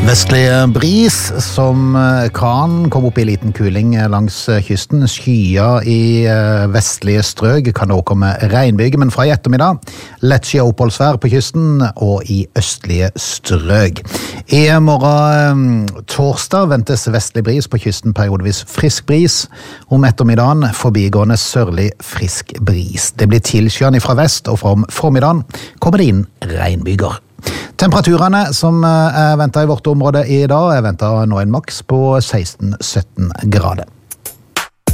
Vestlig bris som kan komme opp i liten kuling langs kysten. Skyer i vestlige strøk kan også komme regnbyger, men fra i ettermiddag lett skyet oppholdsvær på kysten og i østlige strøk. I morgen torsdag ventes vestlig bris på kysten, periodevis frisk bris. Om ettermiddagen forbigående sørlig frisk bris. Det blir tilskyende fra vest, og fra om formiddagen kommer det inn regnbyger. Temperaturene som er ventet i vårt område i dag er ventet nå en maks på 16-17 grader.